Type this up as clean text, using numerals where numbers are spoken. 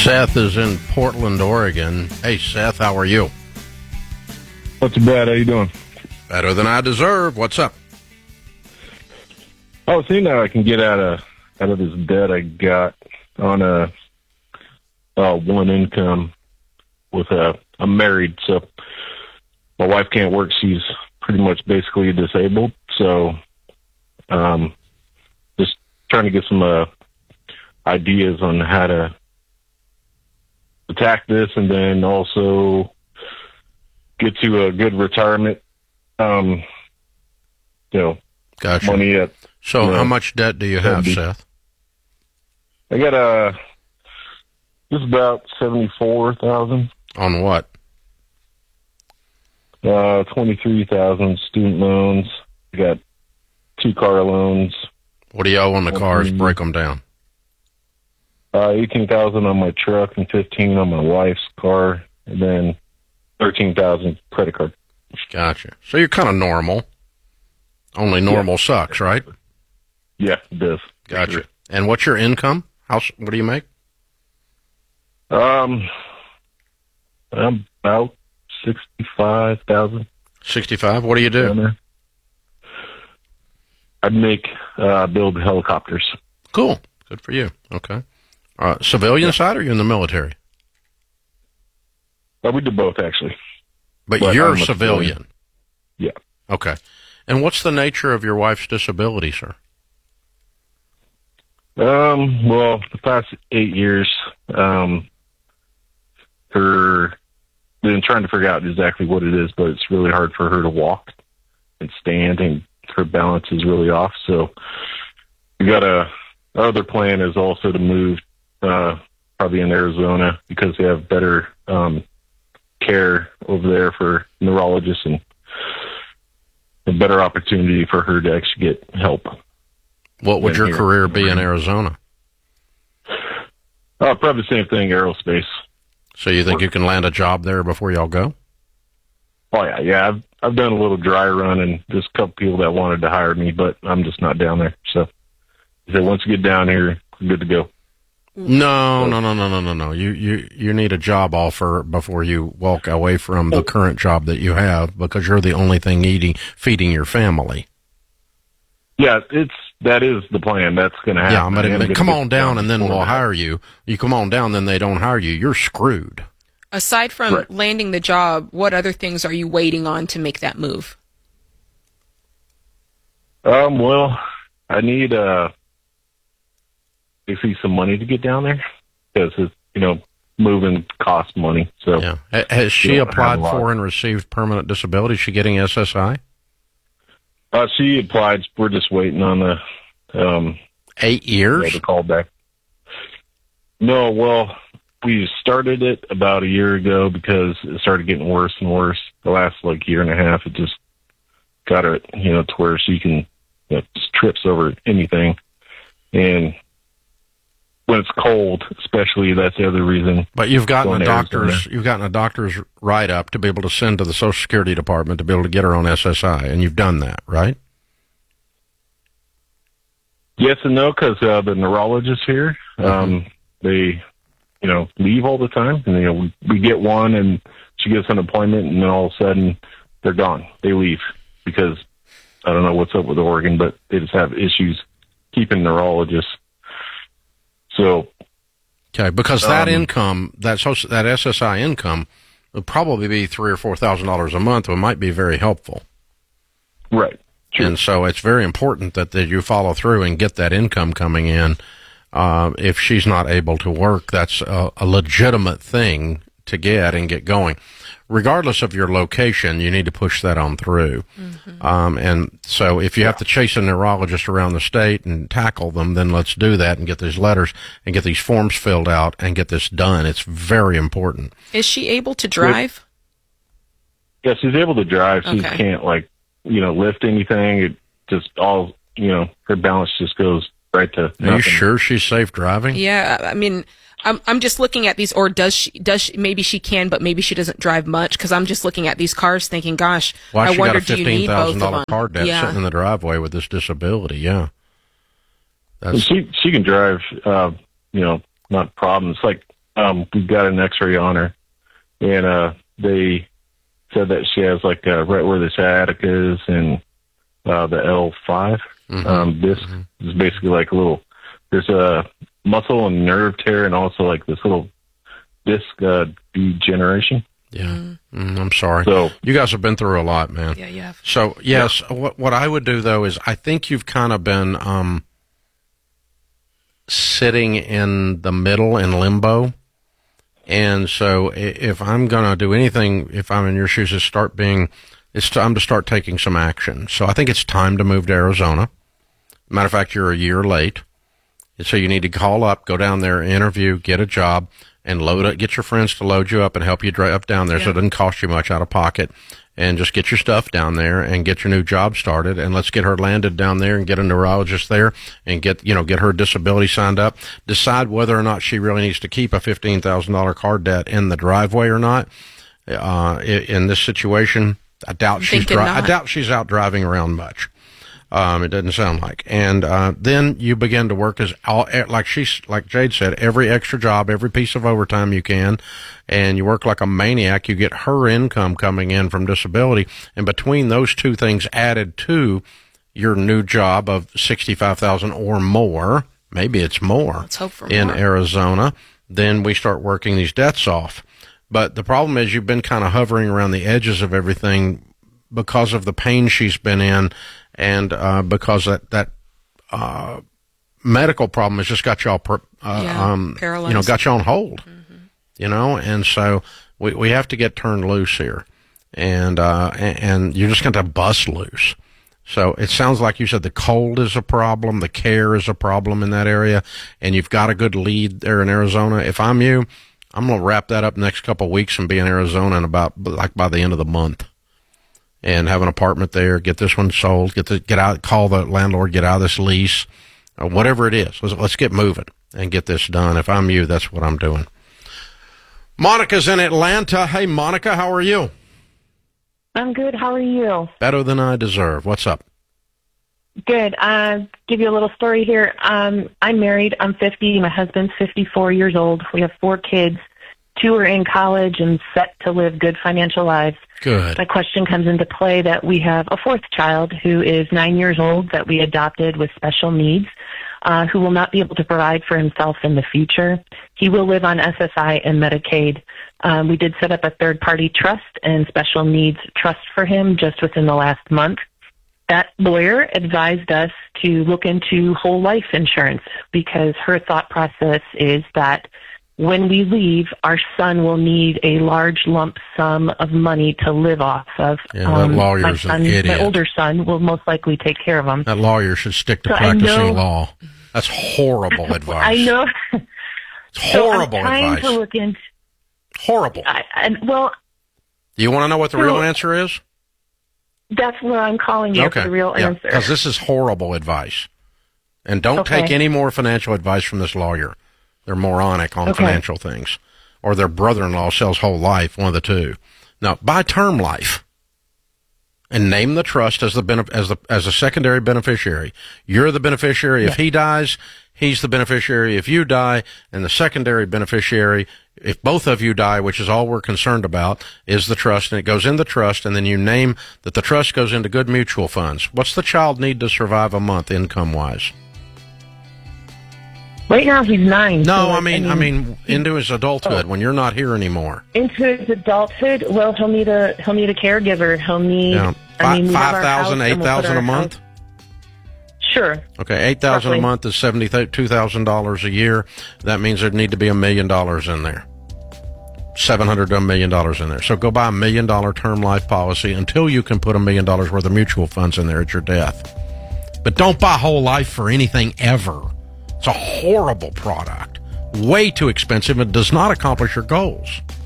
Seth is in Portland, Oregon. Hey, Seth, how are you? Not too bad. How you doing? Better than I deserve. What's up? I was seeing how I can get out of this debt I got on a one income with I'm married, so my wife can't work. She's pretty much basically disabled. So just trying to get some ideas on how to attack this, and then also get to a good retirement. Gotcha. Money at. So, how much debt do you have, 70. Seth? I got just about $74,000. On what? 23,000 student loans. I got 2 car loans. What do you owe on the cars? Break them down. 18,000 on my truck and 15 on my wife's car, and then 13,000 credit card. Gotcha. So you're kind of normal. Only normal sucks, right? Yeah, it does. Gotcha. Sure. And what's your income? What do you make? I'm about 65,000. 65. What do you do? I'd build helicopters. Cool. Good for you. Okay. Civilian side, or you in the military? Well, we do both, actually. But you're civilian. Yeah. Okay. And what's the nature of your wife's disability, sir? Well, the past 8 years, been trying to figure out exactly what it is, but it's really hard for her to walk and stand, and her balance is really off. So we got our other plan is also to move, probably in Arizona, because they have better, care over there for neurologists, and a better opportunity for her to actually get help. What would your career be in Arizona? Probably the same thing, aerospace. So you think you can land a job there before y'all go? Oh, yeah. I've done a little dry run, and there's a couple people that wanted to hire me, but I'm just not down there. So he said, once you get down here, we're good to go. No. You need a job offer before you walk away from the current job that you have, because you're the only thing feeding your family. Yeah, that is the plan. That's going to happen. Yeah, but come on down and then we'll hire you. You come on down, then they don't hire you. You're screwed. Aside from landing the job, what other things are you waiting on to make that move? Well, I need basically some money to get down there, because moving costs money. So yeah. Has she applied for and received permanent disability? Is she getting SSI? She applied. We're just waiting on the 8 years? The call back. No, well, we started it about a year ago because it started getting worse and worse. The last year and a half, it just got her, to where she can just trips over anything. And when it's cold, especially, that's the other reason. But you've gotten a doctor's write-up to be able to send to the Social Security Department to be able to get her on SSI, and you've done that, right? Yes and no, because the neurologists here, they, leave all the time, and we get one, and she gets an appointment, and then all of a sudden they're gone. They leave because I don't know what's up with Oregon, but they just have issues keeping neurologists. So, okay, because that income, that SSI income, would probably be $3,000 or $4,000 a month. It might be very helpful, right? True. And so it's very important that you follow through and get that income coming in. If she's not able to work, that's a legitimate thing to get and get going. Regardless of your location, you need to push that on through. Mm-hmm. And so if you have to chase a neurologist around the state and tackle them, then let's do that and get these letters and get these forms filled out and get this done. It's very important. Is she able to drive? Yeah, she's able to drive. She can't, lift anything. It just all, her balance just goes right to nothing. Are you sure she's safe driving? Yeah, I mean, I'm just looking at these, or does she, maybe she can, but maybe she doesn't drive much, because I'm just looking at these cars thinking, gosh, I wonder, do you need both of them? $15,000 car debt sitting in the driveway with this disability, She can drive, not problems. we got an X-ray on her, and they said that she has like right where the sciatica is and the L5 disc is basically like a little. There's a muscle and nerve tear, and also like this little disc degeneration. Yeah, I'm sorry. So you guys have been through a lot, man. Yeah, you have. So yes, what I would do though is I think you've kind of been sitting in the middle in limbo, and so if I'm gonna do anything, if I'm in your shoes, is it's time to start taking some action. So I think it's time to move to Arizona. Matter of fact, you're a year late, and so you need to call up, go down there, interview, get a job. And get your friends to load you up and help you drive up down there, so it doesn't cost you much out of pocket. And just get your stuff down there and get your new job started. And let's get her landed down there and get a neurologist there and get her disability signed up. Decide whether or not she really needs to keep a $15,000 car debt in the driveway or not. In this situation, I doubt she's out driving around much. It doesn't sound like. And then you begin to work like Jade said, every extra job, every piece of overtime you can, and you work like a maniac. You get her income coming in from disability, and between those two things added to your new job of $65,000 or more, maybe it's more. Let's hope for in more. Arizona, then we start working these debts off. But the problem is you've been kind of hovering around the edges of everything because of the pain she's been in. And because that medical problem has just got y'all, paralyzed. got you on hold, and so we have to get turned loose here, and you're just going to bust loose. So it sounds like you said the cold is a problem, the care is a problem in that area, and you've got a good lead there in Arizona. If I'm you, I'm going to wrap that up next couple of weeks and be in Arizona in about by the end of the month. And have an apartment there, get this one sold, get out, call the landlord, get out of this lease, or whatever it is. Let's get moving and get this done. If I'm you, that's what I'm doing. Monica's in Atlanta. Hey, Monica, how are you? I'm good. How are you? Better than I deserve. What's up? Good. Give you a little story here. I'm married. I'm 50. My husband's 54 years old. We have 4 kids. 2 are in college and set to live good financial lives. Good. My question comes into play that we have a 4th child who is 9 years old that we adopted with special needs, who will not be able to provide for himself in the future. He will live on SSI and Medicaid. We did set up a third-party trust and special needs trust for him just within the last month. That lawyer advised us to look into whole life insurance because her thought process is that when we leave, our son will need a large lump sum of money to live off of. Yeah, that lawyer's an idiot. My older son will most likely take care of him. That lawyer should stick to practicing law. That's horrible advice. I know. It's horrible I'm trying advice. To look into. Horrible. Do you want to know what the real answer is? That's where I'm calling you for the real answer. Because this is horrible advice. And don't take any more financial advice from this lawyer. They're moronic on financial things. Or their brother-in-law sells whole life, one of the two. Now, buy term life and name the trust as a secondary beneficiary. You're the beneficiary if he dies. He's the beneficiary if you die. And the secondary beneficiary, if both of you die, which is all we're concerned about, is the trust. And it goes in the trust, and then you name that the trust goes into good mutual funds. What's the child need to survive a month income-wise? Right now he's 9. No, so I mean into his adulthood when you're not here anymore. Into his adulthood, well, he'll need a caregiver. He'll need $5,000, $8,000 a month. Sure. Okay, $8,000 a month is $72,000 a year. That means there'd need to be $1 million in there. $700 to $1 million in there. So go buy $1 million term life policy until you can put $1 million worth of mutual funds in there at your death. But don't buy whole life for anything ever. It's a horrible product. Way too expensive and does not accomplish your goals.